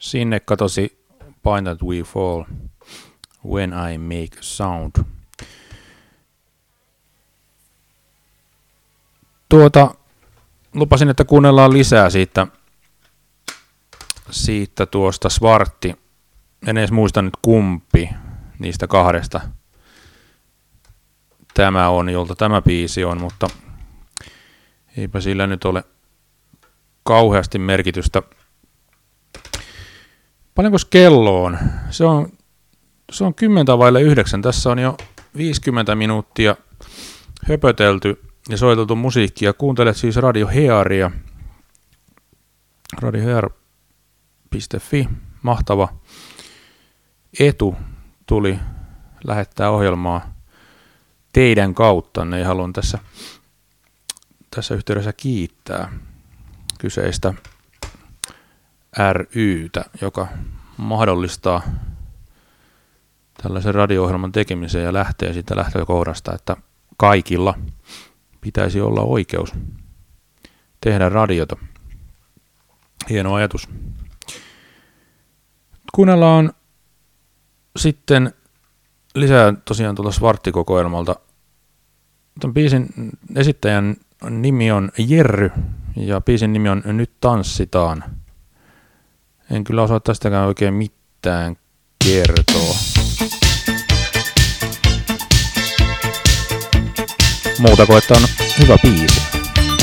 Sinne katosi Bind That We Fall, When I Make a Sound. Lupasin, että kuunnellaan lisää siitä tuosta Svartti. En edes muista nyt kumpi niistä kahdesta tämä on, jolta tämä biisi on, mutta eipä sillä nyt ole kauheasti merkitystä. Paljonko kello on? Se on 9:10. Tässä on jo 50 minuuttia höpötelty ja soiteltu musiikkia. Kuuntelet siis Radio Hearia. radiohear.fi. Mahtava Etu tuli lähettää ohjelmaa teidän kauttanne ja haluan tässä yhteydessä kiittää kyseistä ry:tä, joka mahdollistaa tällaisen radio-ohjelman tekemisen ja lähtee siitä lähtökohdasta, että kaikilla pitäisi olla oikeus tehdä radiota. Hieno ajatus. Kuunnellaan sitten lisää tosiaan tuolta Svartti-kokoelmalta. Tämän biisin esittäjän nimi on Jerry ja biisin nimi on Nyt tanssitaan. En kyllä osaa tästäkään oikein mitään kertoa. Muuta kuin, että on hyvä biisi.